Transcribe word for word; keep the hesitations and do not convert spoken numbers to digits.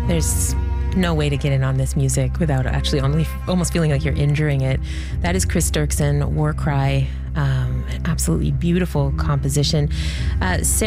There's no way to get in on this music without actually only almost feeling like you're injuring it. That is Chris Dirksen, War Cry. Um, an absolutely beautiful composition. Uh, Sarah